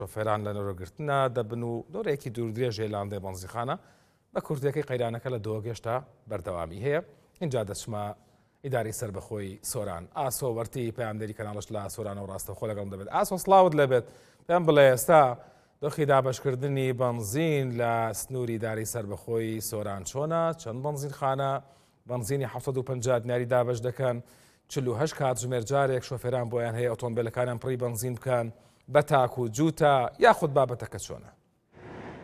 شۆفێران لە نەرۆگرتنە دەبن و دۆرێکی دوورودرێژێ لاندێ بەنزیخانە بە کوردیەکەی قەیرانەکە لە 2 گەشتا بەردەوامی هەیە. اینجا دەچمە ئیداری سربەخۆی سۆران ئاسۆ وەرتی پەیامدەری کەناڵش لە سۆرانە و ڕاستەوخۆ لەگەڵم دەبێت. ئاسۆ سڵاوت لەبێت، پێم بڵێ ئێستا دۆخی دابەشکردنی بەنزین لە سنووری ئیداری سربەخۆی سۆران چۆنە؟ چەند بەنزینخانە بەنزینی 750 دیناری دابەش دەکەن؟ 48 کاتژمێر جارێک شۆفێران بۆیان هەیە ئۆتۆمبیلەکانیان پڕی بەنزین بکەن بە تاک و جووتە یاخود بابەتەکە چۆنە؟